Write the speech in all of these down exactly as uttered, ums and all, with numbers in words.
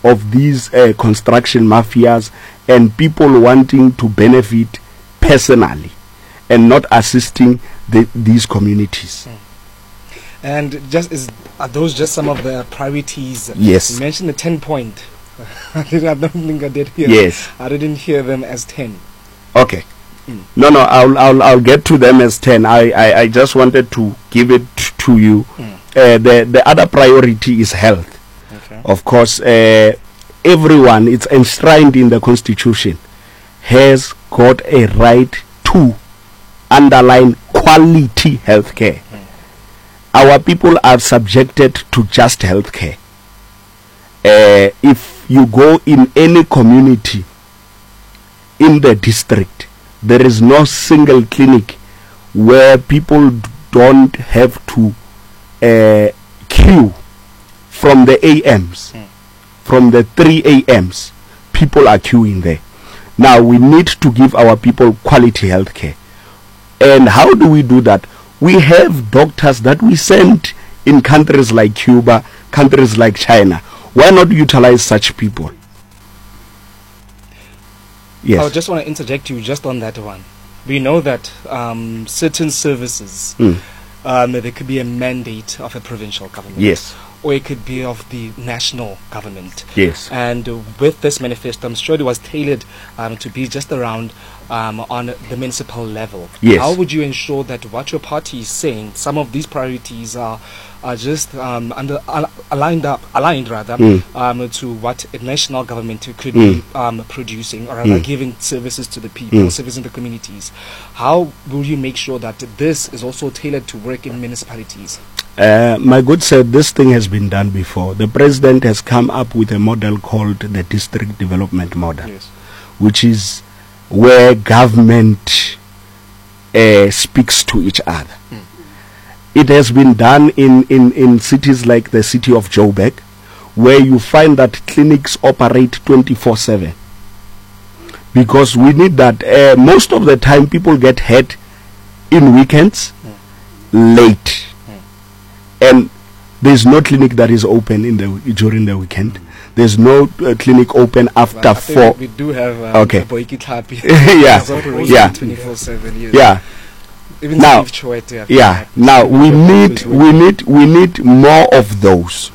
of these uh, construction mafias and people wanting to benefit personally and not assisting the, these communities. Mm. And just is are those just some of the priorities? Yes. You mentioned the ten point. I don't think I did hear. Yes. I didn't hear them as ten. Okay. Mm. No, no, I'll, I'll, I'll get to them as ten. I, I, I just wanted to give it t- to you. Mm. Uh, the, the other priority is health. Okay. Of course, uh, everyone, it's enshrined in the Constitution, has got a right to underline quality health care. Mm. Our people are subjected to just health care. Uh, if you go in any community in the district, there is no single clinic where people d- don't have to uh, queue from the A Ms. Mm. From the three A Ms, people are queuing there. Now we need to give our people quality health care. And how do we do that? We have doctors that we send in countries like Cuba, countries like China. Why not utilize such people? Yes. I just want to interject you just on that one. We know that um, certain services, Mm. um, there could be a mandate of a provincial government. Yes. Or it could be of the national government. Yes. And uh, with this manifesto, I'm sure it was tailored um, to be just around um, on the municipal level. Yes. How would you ensure that what your party is saying, some of these priorities are are just um, under, al- aligned up, aligned rather, Mm. um, to what a national government could Mm. be um, producing, or rather Mm. giving services to the people, Mm. servicing the communities? How will you make sure that this is also tailored to work in municipalities? Uh, my good sir, this thing has been done before. The president has come up with a model called the district development model, Yes. which is where government uh, speaks to each other. Mm. It has been done in, in, in cities like the city of Joburg, where you find that clinics operate twenty-four seven. Because we need that. Uh, most of the time people get hurt in weekends, Mm. late. And there's no clinic that is open in the during the weekend. There's no uh, clinic open after Well, I think four. We do have um, Okay. a Boiki Tlapi. Yeah. It's operating Yeah. twenty-four seven. Yes. Yeah, Even Now- Steve Chouette, I think yeah. that- Now we that need is we need we need more of those.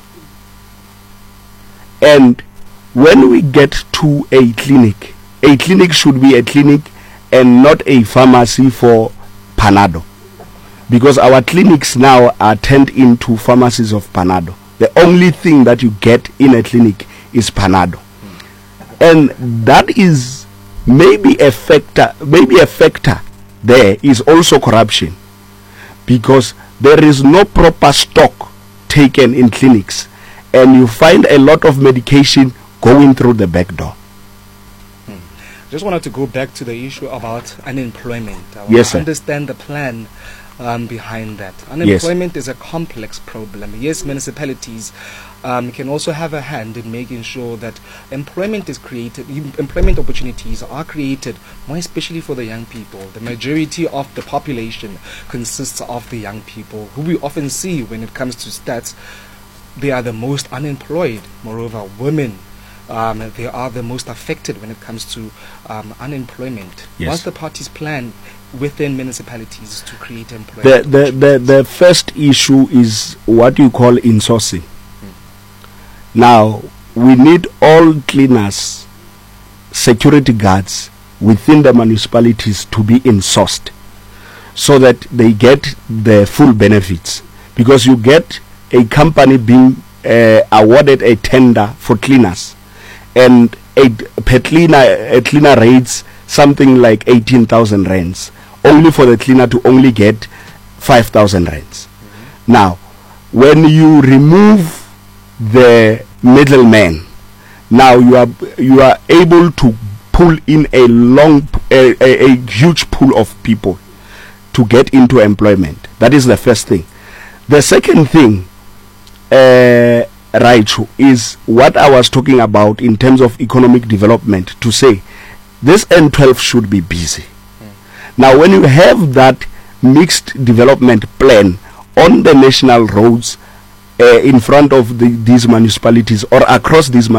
And when we get to a clinic, a clinic should be a clinic and not a pharmacy for Panado. Because our clinics now are turned into pharmacies of Panado. The only thing that you get in a clinic is Panado. And that is maybe a factor, maybe a factor there is also corruption. Because there is no proper stock taken in clinics. And you find a lot of medication going through the back door. Just wanted to go back to the issue about unemployment. I Yes, sir. understand the plan um, behind that. Unemployment is a complex problem. Yes, municipalities um, can also have a hand in making sure that employment is created, em- employment opportunities are created, more especially for the young people. The majority of the population consists of the young people, who we often see when it comes to stats. They are the most unemployed. Moreover, women, um, they are the most affected when it comes to um, unemployment. Yes. What's the party's plan within municipalities to create employment? The, the, the, the first issue is what you call insourcing. Now, we need all cleaners, security guards within the municipalities to be insourced so that they get the full benefits. Because you get a company being uh, awarded a tender for cleaners, and a per cleaner, a cleaner rates something like eighteen thousand rands, only for the cleaner to only get five thousand rands. Mm-hmm. Now, when you remove the middleman, now you are you are able to pull in a long, a, a, a huge pool of people to get into employment. That is the first thing. The second thing, uh, Raichu, is what I was talking about in terms of economic development, to say this N twelve should be busy. Mm. Now, when you have that mixed development plan on the national roads uh, in front of the, these municipalities or across these